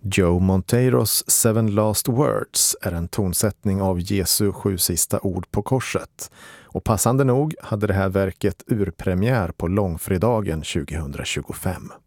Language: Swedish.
Joe Monteiros Seven Last Words är en tonsättning av Jesu 7 sista ord på korset. Och passande nog hade det här verket urpremiär på långfredagen 2025.